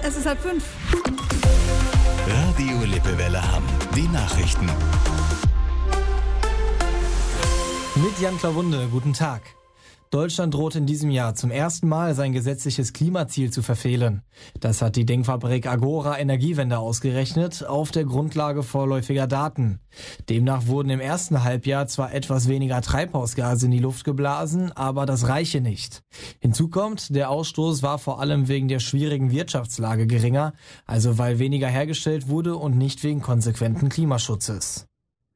es ist 4:30. Radio Lippewelle Hamm. Die Nachrichten. Mit Jan Klawunde, guten Tag. Deutschland droht in diesem Jahr zum ersten Mal sein gesetzliches Klimaziel zu verfehlen. Das hat die Denkfabrik Agora Energiewende ausgerechnet, auf der Grundlage vorläufiger Daten. Demnach wurden im ersten Halbjahr zwar etwas weniger Treibhausgase in die Luft geblasen, aber das reiche nicht. Hinzu kommt, der Ausstoß war vor allem wegen der schwierigen Wirtschaftslage geringer, also weil weniger hergestellt wurde und nicht wegen konsequenten Klimaschutzes.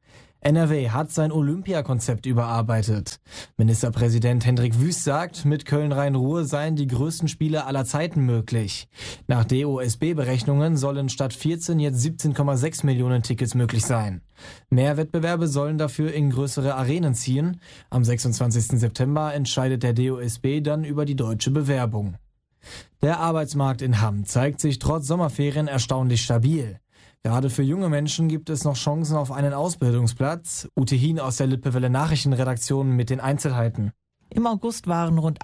NRW hat sein Olympiakonzept überarbeitet. Ministerpräsident Hendrik Wüst sagt, mit Köln-Rhein-Ruhr seien die größten Spiele aller Zeiten möglich. Nach DOSB-Berechnungen sollen statt 14 jetzt 17,6 Millionen Tickets möglich sein. Mehr Wettbewerbe sollen dafür in größere Arenen ziehen. Am 26. September entscheidet der DOSB dann über die deutsche Bewerbung. Der Arbeitsmarkt in Hamm zeigt sich trotz Sommerferien erstaunlich stabil. Gerade für junge Menschen gibt es noch Chancen auf einen Ausbildungsplatz. Ute Hien aus der Lippewelle Nachrichtenredaktion mit den Einzelheiten. Im August waren rund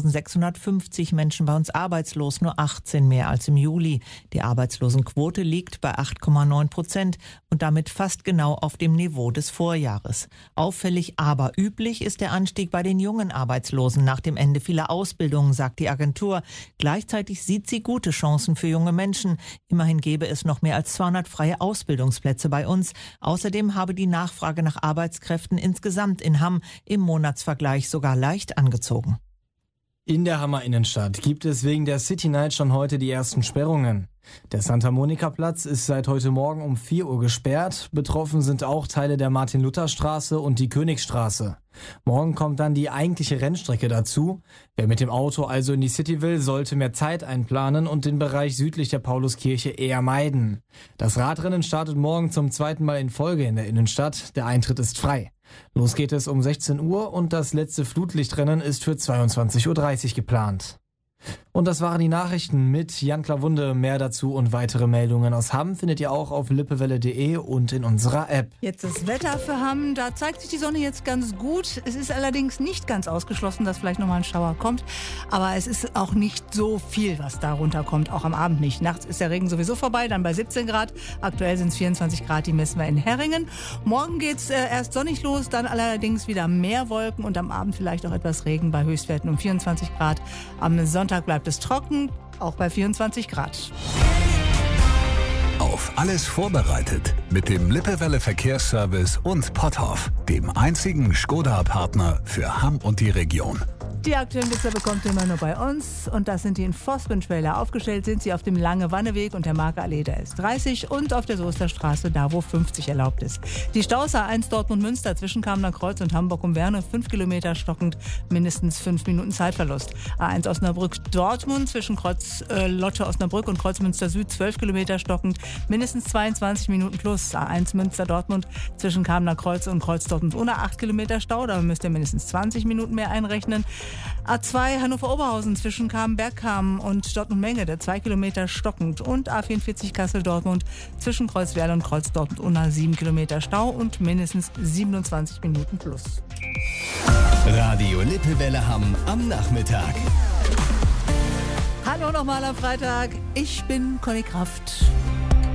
8.650 Menschen bei uns arbeitslos, nur 18 mehr als im Juli. Die Arbeitslosenquote liegt bei 8,9% und damit fast genau auf dem Niveau des Vorjahres. Auffällig, aber üblich ist der Anstieg bei den jungen Arbeitslosen nach dem Ende vieler Ausbildungen, sagt die Agentur. Gleichzeitig sieht sie gute Chancen für junge Menschen. Immerhin gäbe es noch mehr als 200 freie Ausbildungsplätze bei uns. Außerdem habe die Nachfrage nach Arbeitskräften insgesamt in Hamm im Monatsvergleich sogar leicht angezogen. In der Hammer Innenstadt gibt es wegen der City Night schon heute die ersten Sperrungen. Der Santa-Monica-Platz ist seit heute Morgen um 4 Uhr gesperrt. Betroffen sind auch Teile der Martin-Luther-Straße und die Königsstraße. Morgen kommt dann die eigentliche Rennstrecke dazu. Wer mit dem Auto also in die City will, sollte mehr Zeit einplanen und den Bereich südlich der Pauluskirche eher meiden. Das Radrennen startet morgen zum zweiten Mal in Folge in der Innenstadt. Der Eintritt ist frei. Los geht es um 16 Uhr und das letzte Flutlichtrennen ist für 22.30 Uhr geplant. Und das waren die Nachrichten mit Jan Klawunde. Mehr dazu und weitere Meldungen aus Hamm findet ihr auch auf lippewelle.de und in unserer App. Jetzt das Wetter für Hamm, da zeigt sich die Sonne jetzt ganz gut. Es ist allerdings nicht ganz ausgeschlossen, dass vielleicht nochmal ein Schauer kommt. Aber es ist auch nicht so viel, was da runterkommt, auch am Abend nicht. Nachts ist der Regen sowieso vorbei, dann bei 17 Grad. Aktuell sind es 24 Grad, die messen wir in Herringen. Morgen geht es erst sonnig los, dann allerdings wieder mehr Wolken und am Abend vielleicht auch etwas Regen bei Höchstwerten um 24 Grad. Am Sonntag bleibt es trocken, auch bei 24 Grad. Auf alles vorbereitet mit dem Lippewelle Verkehrsservice und Potthoff, dem einzigen Skoda-Partner für Hamm und die Region. Die aktuellen Blitzer bekommt ihr immer nur bei uns und das sind die in Vosbenschwelle. Aufgestellt sind sie auf dem Lange-Wanneweg und der Marke-Allee, da ist 30 und auf der Soesterstraße, da wo 50 erlaubt ist. Die Staus A1 Dortmund-Münster zwischen Kamener Kreuz und Hamburg-Umwerne 5 Kilometer stockend, mindestens 5 Minuten Zeitverlust. A1 Osnabrück-Dortmund zwischen Kreuz Lotte Osnabrück und Kreuzmünster Süd 12 Kilometer stockend, mindestens 22 Minuten plus. A1 Münster-Dortmund zwischen Kamener Kreuz und Kreuz Dortmund-Unna 8 Kilometer Stau, da müsst ihr mindestens 20 Minuten mehr einrechnen. A2 Hannover-Oberhausen zwischen Bergkamen und Dortmund-Menge, der 2 Kilometer stockend. Und A44 Kassel-Dortmund zwischen Kreuzwerl und Kreuz Dortmund-Unna 7 Kilometer Stau und mindestens 27 Minuten plus. Radio Lippewelle Hamm am Nachmittag. Hallo nochmal am Freitag, ich bin Conny Kraft.